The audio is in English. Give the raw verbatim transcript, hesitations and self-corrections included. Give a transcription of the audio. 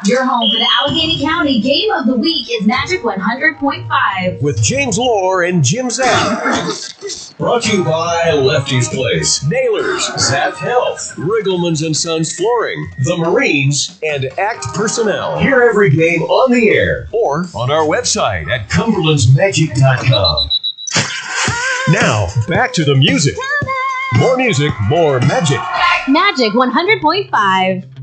Your home for the Allegheny County Game of the Week is Magic one hundred point five. With James Lore and Jim Zapp. Brought to you by Lefty's Place, Nailers, Zapp Health, Rigglemans and Sons Flooring, The Marines, and Act Personnel. Hear every game on the air or on our website at cumberlands magic dot com. Now, back to the music. More music, more magic. Magic one hundred point five.